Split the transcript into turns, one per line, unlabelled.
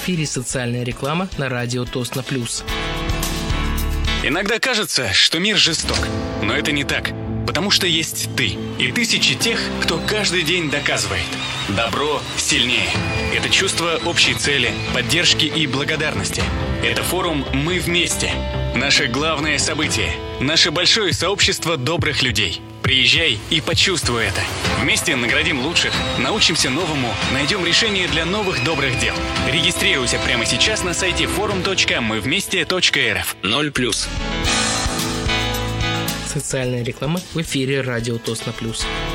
эфире социальная реклама на радио Тосно Плюс.
Иногда кажется, что мир жесток, но это не так. Потому что есть ты и тысячи тех, кто каждый день доказывает. Добро сильнее. Это чувство общей цели, поддержки и благодарности. Это форум «Мы вместе». Наше главное событие. Наше большое сообщество добрых людей. Приезжай и почувствуй это. Вместе наградим лучших, научимся новому, найдем решение для новых добрых дел. Регистрируйся прямо сейчас на сайте forum.мывместе.рф. 0+.
Социальная реклама в эфире радио Тосно Плюс.